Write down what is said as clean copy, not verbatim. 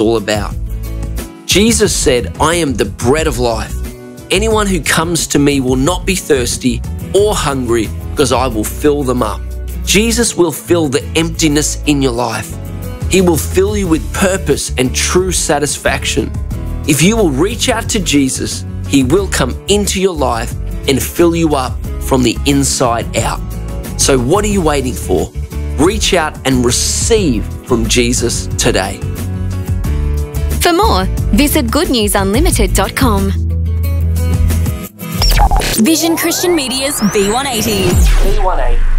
all about. Jesus said, "I am the bread of life. Anyone who comes to me will not be thirsty or hungry, because I will fill them up." Jesus will fill the emptiness in your life. He will fill you with purpose and true satisfaction. If you will reach out to Jesus, He will come into your life and fill you up from the inside out. So what are you waiting for? Reach out and receive from Jesus today. For more, visit goodnewsunlimited.com. Vision Christian Media's V180. V180.